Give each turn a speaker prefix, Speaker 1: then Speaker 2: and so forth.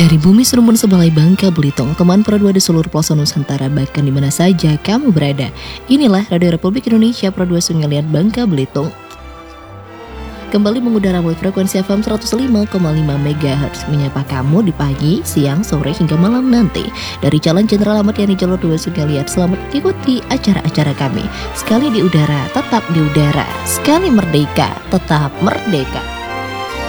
Speaker 1: Dari bumi serumpun sebalai Bangka Belitung, teman Pro2 di seluruh pelosok Nusantara, bahkan di mana saja kamu berada. Inilah Radio Republik Indonesia Pro2 Sungai Liat Bangka Belitung. Kembali mengudara melalui frekuensi FM 105,5 MHz, menyapa kamu di pagi, siang, sore hingga malam nanti. Dari Jalan Jenderal Ahmad Yani Jalur 2 Sungai Liat, selamat ikuti acara-acara kami. Sekali di udara, tetap di udara. Sekali merdeka, tetap merdeka.